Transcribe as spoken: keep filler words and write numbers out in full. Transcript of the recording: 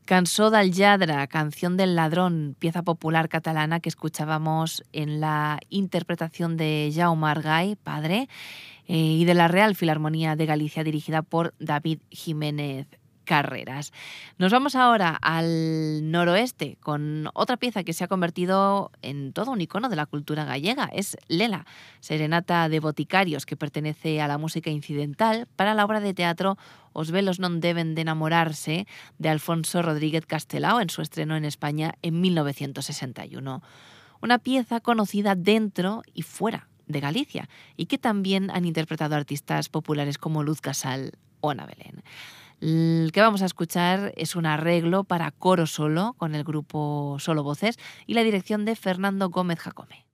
Cançó del lladre, Canción del ladrón, pieza popular catalana que escuchábamos en la interpretación de Jaume Argay, padre, eh, y de la Real Filarmonía de Galicia, dirigida por David Jiménez Carreras. Nos vamos ahora al noroeste con otra pieza que se ha convertido en todo un icono de la cultura gallega. Es Lela, serenata de boticarios, que pertenece a la música incidental para la obra de teatro Os velos non deben de enamorarse, de Alfonso Rodríguez Castelao, en su estreno en España en mil novecientos sesenta y uno. Una pieza conocida dentro y fuera de Galicia y que también han interpretado artistas populares como Luz Casal o Ana Belén. El que vamos a escuchar es un arreglo para coro solo con el grupo Solo Voces y la dirección de Fernando Gómez Jacome.